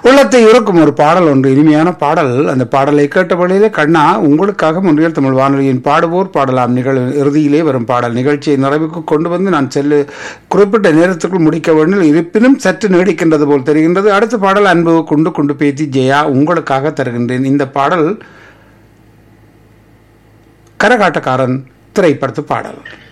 உள்ளத்தை இருக்கும் ஒரு பாடல் ஒன்று, இனிமையான பாடல். அந்த பாடலை கேட்ட வழியிலே கண்ணா உங்களுக்காக முன்னியல் தமிழ் வானொலியின் பாடுவோர் பாடலாம் இறுதியிலே வரும் பாடல் நிகழ்ச்சியை நிறைவுக்கு கொண்டு வந்து நான் குறிப்பிட்ட நேரத்துக்குள் முடிக்க வேண்டும். இருப்பினும் சற்று நீடிக்கின்றது போல் தெரிகின்றது. அடுத்த பாடல் அன்பு குண்டு குண்டு பேத்தி ஜெயா உங்களுக்காக தருகின்றேன். இந்த பாடல் கரகாட்டக்காரன் திரைப்படத்து பாடல்.